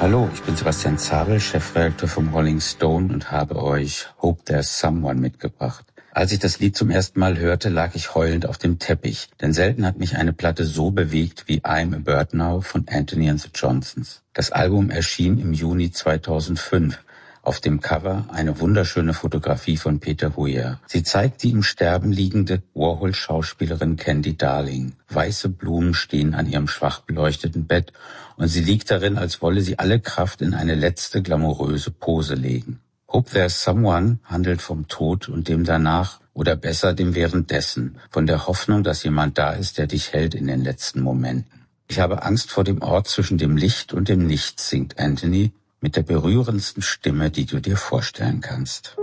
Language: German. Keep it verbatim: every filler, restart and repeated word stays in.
Hallo, ich bin Sebastian Zabel, Chefredakteur vom Rolling Stone und habe euch Hope There's Someone mitgebracht. Als ich das Lied zum ersten Mal hörte, lag ich heulend auf dem Teppich, denn selten hat mich eine Platte so bewegt wie I'm a Bird Now von Anthony and the Johnsons. Das Album erschien im Juni zweitausendfünf. Auf dem Cover eine wunderschöne Fotografie von Peter Weir. Sie zeigt die im Sterben liegende Warhol-Schauspielerin Candy Darling. Weiße Blumen stehen an ihrem schwach beleuchteten Bett und sie liegt darin, als wolle sie alle Kraft in eine letzte glamouröse Pose legen. Hope There's Someone handelt vom Tod und dem danach, oder besser dem währenddessen, von der Hoffnung, dass jemand da ist, der dich hält in den letzten Momenten. Ich habe Angst vor dem Ort zwischen dem Licht und dem Nichts, singt Anthony, mit der berührendsten Stimme, die du dir vorstellen kannst.